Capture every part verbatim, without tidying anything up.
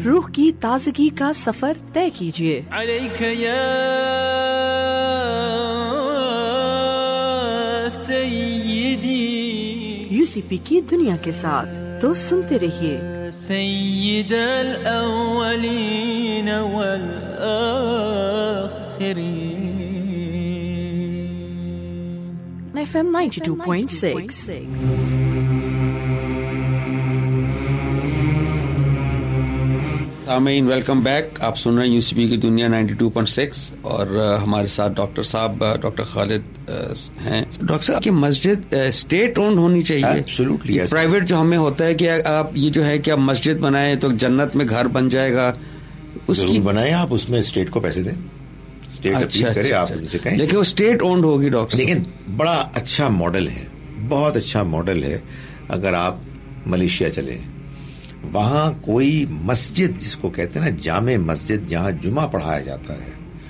रूह की ताजगी का सफर तय कीजिए। अलैका या सय्यदी, यूसीपी की दुनिया के साथ, तो सुनते रहिए सय्यदल अव्वलीन वल आखिरीन। F M ninety two point six. आमीन, वेलकम बैक। आप सुन रहे हैं यूसीपी की दुनिया नाइंटी टू पॉइंट सिक्स और uh, हमारे साथ डॉक्टर साहब डॉक्टर खालिद uh, हैं। डॉक्टर साहब, कि मस्जिद स्टेट ओन्ड होनी चाहिए? एब्सोल्युटली। प्राइवेट जो हमें होता है कि आप ये जो है कि आप मस्जिद बनाए तो जन्नत में घर बन जाएगा, उसकी बनाए आप उसमें स्टेट को पैसे दें, स्टेट अपील करे, आप उनसे कहें। लेकिन वो स्टेट ओन्ड होगी डॉक्टर। लेकिन बड़ा अच्छा मॉडल है, बहुत अच्छा मॉडल है। अगर आप मलेशिया चले, वहां कोई मस्जिद जिसको कहते हैं ना जामे मस्जिद, जहां जुमा पढ़ाया जाता है,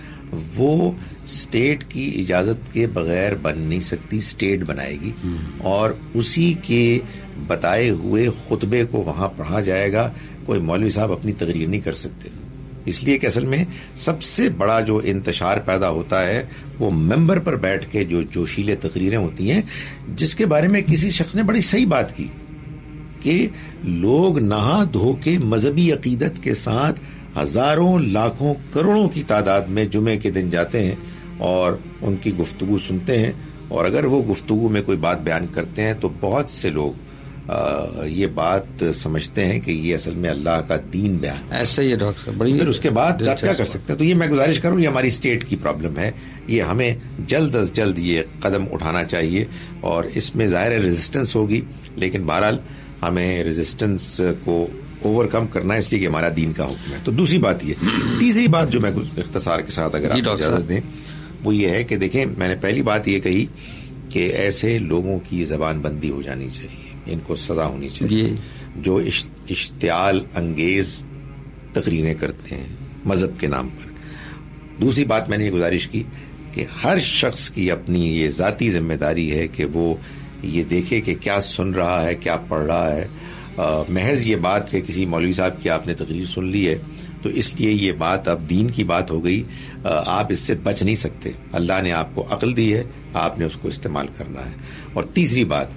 वो स्टेट की इजाजत के बगैर बन नहीं सकती, स्टेट बनाएगी और उसी के बताए हुए खुतबे को वहां पढ़ा जाएगा। कोई मौलवी साहब अपनी तकरीर नहीं कर सकते, इसलिए कि असल में सबसे बड़ा जो इंतशार पैदा होता है वो मेंबर पर बैठ के जो जोशीले तकरीरें होती हैं, जिसके बारे में किसी शख्स ने बड़ी सही बात की कि लोग नहा धो के मजहबी अकीदत के साथ हजारों लाखों करोड़ों की तादाद में जुमे के दिन जाते हैं और उनकी गुफ्तगू सुनते हैं, और अगर वो गुफ्तगू में कोई बात बयान करते हैं तो बहुत से लोग आ, ये बात समझते हैं कि ये असल में अल्लाह का दीन बयान। ऐसा ही है डॉक्टर साहब। बड़ी फिर उसके बाद आप क्या कर सकते हैं? तो ये मैं गुजारिश करूं, ये हमारी स्टेट की प्रॉब्लम है, ये हमें जल्द अज जल्द ये कदम उठाना चाहिए और इसमें ज़ाहिर है रेजिस्टेंस होगी, लेकिन बहरहाल हमें रेजिस्टेंस को ओवरकम करना है, इसलिए कि हमारा दीन का हुक्म है। तो दूसरी बात ये, तीसरी बात जो मैं इख्तिसार के साथ अगर आप इजाजत दें, वो ये है कि देखें, मैंने पहली बात ये कही कि ऐसे लोगों की जबान बंदी हो जानी चाहिए, इनको सजा होनी चाहिए जो इश्तियाल अंगेज तकरीरें करते हैं मजहब के नाम पर। दूसरी बात मैंने ये गुजारिश की कि हर शख्स की अपनी ये जाती जिम्मेदारी है कि वो ये देखे कि क्या सुन रहा है, क्या पढ़ रहा है। आ, महज ये बात कि किसी मौलवी साहब की आपने तकरीर सुन ली है तो इसलिए ये बात अब दीन की बात हो गई, आ, आप इससे बच नहीं सकते। अल्लाह ने आपको अक्ल दी है, आपने उसको इस्तेमाल करना है। और तीसरी बात,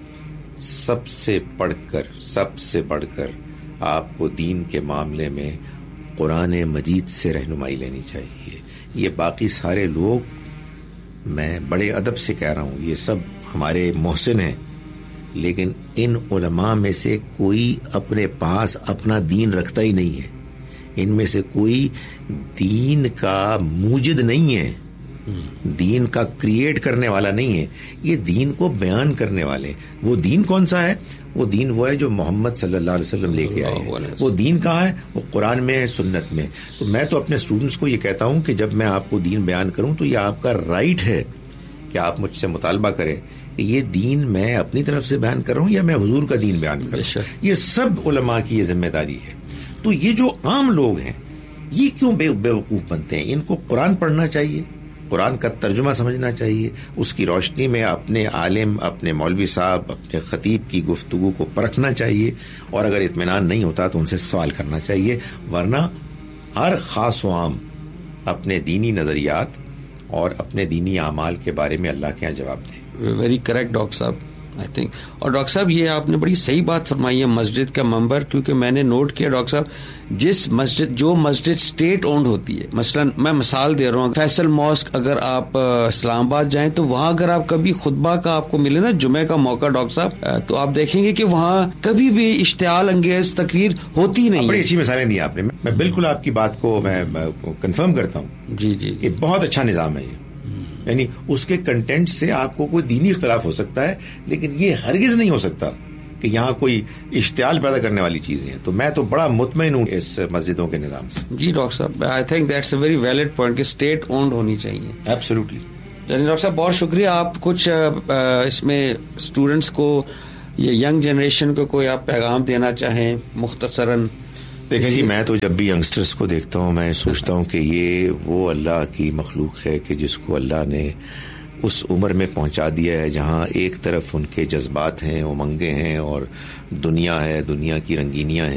सबसे बढ़कर सबसे बढ़कर आपको दीन के मामले में कुरान मजीद से रहनुमाई लेनी चाहिए। ये बाकी सारे लोग, मैं बड़े अदब से कह रहा हूँ, ये सब हमारे मोहसिन हैं, लेकिन इन उलमा में से कोई अपने पास अपना दीन रखता ही नहीं है। इनमें से कोई दीन का मूजिद नहीं है, दीन का क्रिएट करने वाला नहीं है, ये दीन को बयान करने वाले। वो दीन कौन सा है? वो दीन वो है जो मोहम्मद सल्लल्लाहु अलैहि वसल्लम लेके आए हैं। वो दीन कहाँ है? वो कुरान में है, सुन्नत में। तो मैं तो अपने स्टूडेंट्स को ये कहता हूँ कि जब मैं आपको दीन बयान करूँ तो ये आपका राइट है कि आप मुझसे मुतालबा करें कि ये दीन मैं अपनी तरफ से बयान कर रहा हूँ या मैं हुजूर का दीन बयान कर रहा हूँ। ये सब उलमा की ये जिम्मेदारी है। तो ये जो आम लोग हैं ये क्यों बे, बेवकूफ़ बनते हैं? इनको कुरान पढ़ना चाहिए, कुरान का तर्जुमा समझना चाहिए, उसकी रोशनी में अपने आलिम, अपने मौलवी साहब, अपने खतीब की गुफ्तगू को परखना चाहिए, और अगर इत्मीनान नहीं होता तो उनसे सवाल करना चाहिए। वरना हर खास व आम अपने दीनी नज़रियात और अपने दीनी आमाल के बारे में अल्लाह के यहाँ जवाब दें। वेरी करेक्ट डॉक्टर साहब, आई थिंक। और डॉक्टर साहब ये आपने बड़ी सही बात फरमाई है मस्जिद का मेंबर, क्योंकि मैंने नोट किया डॉक्टर साहब, जिस मस्जिद जो मस्जिद स्टेट ओन्ड होती है, मसलन मैं मिसाल दे रहा हूँ, फैसल मॉस्क अगर आप इस्लामाबाद जाएं तो वहाँ अगर आप कभी खुतबा का आपको मिले ना जुमे का मौका डॉक्टर साहब, तो आप देखेंगे कि वहाँ कभी भी इश्तियाल अंगेज तकरीर होती नहीं। बड़ी अच्छी मिसालें दी आपने, मैं बिल्कुल आपकी बात को मैं कंफर्म करता हूँ। जी जी, ये बहुत अच्छा निज़ाम है ये, यानी उसके कंटेंट से आपको कोई दीनी इख्तलाफ हो सकता है, लेकिन ये हरगिज नहीं हो सकता कि यहाँ कोई इश्तियाल पैदा करने वाली चीजें हैं। तो मैं तो बड़ा मुतमईन हूँ इस मस्जिदों के निज़ाम से। जी डॉक्टर साहब, I think that's a very valid point कि स्टेट ओन्ड होनी चाहिए। एब्सोल्युटली। डॉक्टर साहब बहुत शुक्रिया। आप कुछ इसमें स्टूडेंट्स को, ये यंग जनरेशन को कोई आप पैगाम देना चाहें मुख्तसरन? देखें जी, मैं तो जब भी यंगस्टर्स को देखता हूँ मैं सोचता हूँ कि ये वो अल्लाह की मखलूक है कि जिसको अल्लाह ने उस उम्र में पहुंचा दिया है जहाँ एक तरफ उनके जज्बात हैं, उमंगें हैं और दुनिया है, दुनिया की रंगीनियाँ हैं,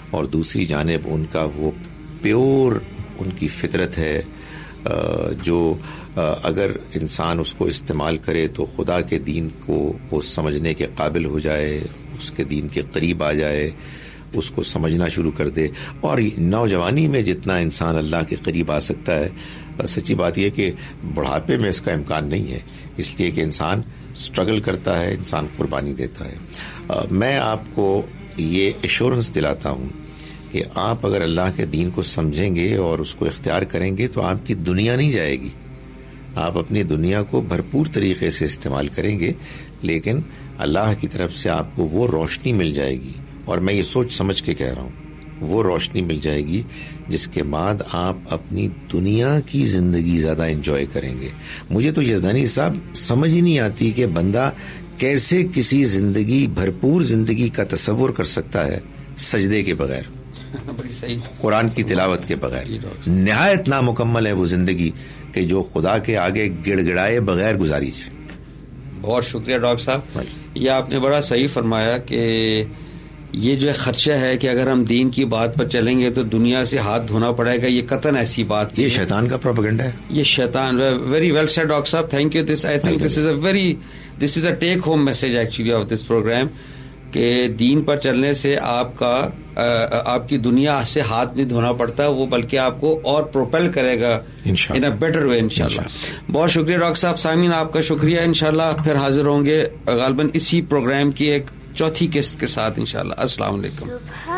اور دوسری جانب ان کا وہ پیور ان کی فطرت ہے جو اگر انسان اس کو استعمال کرے تو خدا کے دین کو وہ سمجھنے کے قابل ہو جائے, اس کے دین کے قریب آ جائے, اس کو سمجھنا شروع کر دے. اور نوجوانی میں جتنا انسان اللہ کے قریب آ سکتا ہے, سچی بات یہ کہ بڑھاپے میں اس کا امکان نہیں ہے, اس لیے کہ انسان اسٹرگل کرتا ہے, انسان قربانی دیتا ہے. میں آپ کو یہ ایشورنس دلاتا ہوں کہ آپ اگر اللہ کے دین کو سمجھیں گے اور اس کو اختیار کریں گے تو آپ کی دنیا نہیں جائے گی, آپ اپنی دنیا کو بھرپور طریقے سے استعمال کریں گے, لیکن اللہ کی طرف سے آپ کو وہ روشنی مل جائے گی, اور میں یہ سوچ سمجھ کے کہہ رہا ہوں, وہ روشنی مل جائے گی جس کے بعد آپ اپنی دنیا کی زندگی زیادہ انجوائے کریں گے. مجھے تو یزدانی صاحب سمجھ ہی نہیں آتی کہ بندہ کیسے کسی زندگی بھرپور زندگی کا تصور کر سکتا ہے سجدے کے بغیر, قرآن کی تلاوت کے بغیر. نہایت نامکمل ہے وہ زندگی کہ جو خدا کے آگے گڑ گڑائے بغیر گزاری جائے. بہت شکریہ ڈاکٹر صاحب, یہ آپ نے بڑا صحیح فرمایا کہ یہ جو خدشہ ہے کہ اگر ہم دین کی بات پر چلیں گے تو دنیا سے ہاتھ دھونا پڑے گا, یہ قطعاً ایسی بات یہ شیطان کا پروپیگنڈا ہے. یہ شیطان. ویری ویل سیڈ ڈاکٹر صاحب, thank you. This I think this is a very this is a take home message actually of this programme کہ دین پر چلنے سے آپ کا آپ کی دنیا سے ہاتھ نہیں دھونا پڑتا, وہ بلکہ آپ کو اور پروپیل کرے گا ان اے بیٹر وے انشاءاللہ. بہت شکریہ ڈاکٹر صاحب. سامعین آپ کا شکریہ. انشاءاللہ پھر حاضر ہوں گے غالباً اسی پروگرام کی ایک چوتھی قسط کے ساتھ انشاءاللہ. السلام علیکم.